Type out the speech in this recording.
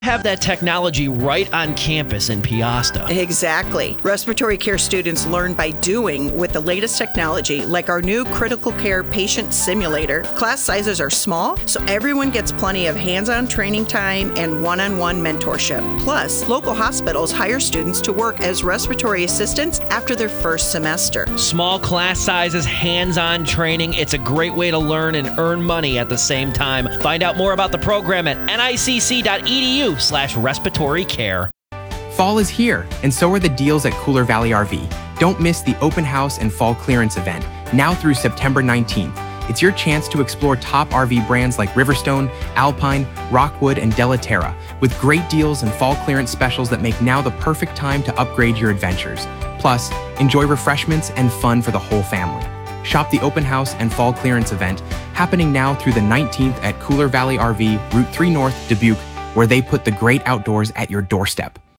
Have that technology right on campus in Piasta. Exactly. Respiratory care students learn by doing with the latest technology, like our new critical care patient simulator. Class sizes are small, so everyone gets plenty of hands-on training time and one-on-one mentorship. Plus, local hospitals hire students to work as respiratory assistants after their first semester. Small class sizes, hands-on training. It's a great way to learn and earn money at the same time. Find out more about the program at nicc.edu/respiratory care. Fall is here, and so are the deals at Cooler Valley RV. Don't miss the open house and fall clearance event, now through September 19th. It's your chance to explore top RV brands like Riverstone, Alpine, Rockwood, and Delaterra, with great deals and fall clearance specials that make now the perfect time to upgrade your adventures. Plus, enjoy refreshments and fun for the whole family. Shop the open house and fall clearance event happening now through the 19th at Cooler Valley RV, Route 3 North, Dubuque, where they put the great outdoors at your doorstep.